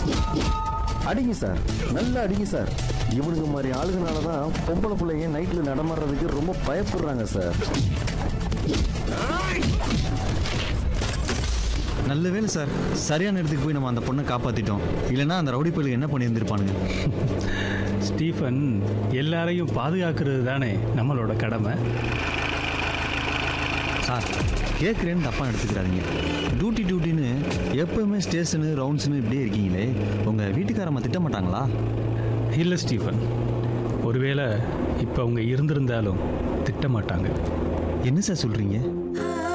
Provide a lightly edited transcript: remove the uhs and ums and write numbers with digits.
அடிங்க சார், நல்லா அடிங்க சார். இவனுங்க மாதிரி ஆளுங்கனால தான் பொம்பளை பிள்ளைங்க நைட்டில் நடமாடுறதுக்கு ரொம்ப பயப்படுறாங்க சார். நல்ல வேலை சார், சரியான இடத்துக்கு போய் நம்ம அந்த பொண்ணை காப்பாற்றிட்டோம். இல்லைன்னா அந்த ரவுடி பயிலுக்கு என்ன பண்ணியிருந்திருப்பானுங்க. ஸ்டீஃபன், எல்லாரையும் பாதுகாக்கிறது தானே நம்மளோட கடமை. சார், கேட்குறேன்னு தப்பாக எடுத்துக்கிறாதீங்க. டியூட்டின்னு எப்போவுமே ஸ்டேஷனு ரவுண்ட்ஸுன்னு இப்படியே இருக்கீங்களே, உங்கள் வீட்டுக்காரம்மா திட்ட மாட்டாங்களா? இல்லை ஸ்டீஃபன், ஒருவேளை இப்போ அவங்க இருந்திருந்தாலும் திட்ட மாட்டாங்க. என்ன சார் சொல்கிறீங்க?